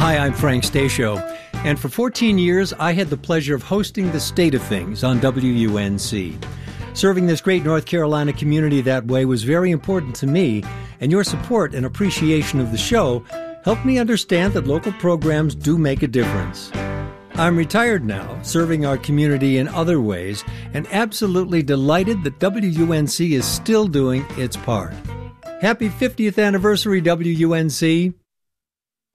Hi, I'm Frank Stasio, and for 14 years I had the pleasure of hosting The State of Things on WUNC. Serving this great North Carolina community that way was very important to me, and your support and appreciation of the show helped me understand that local programs do make a difference. I'm retired now, serving our community in other ways, and absolutely delighted that WUNC is still doing its part. Happy 50th anniversary, WUNC!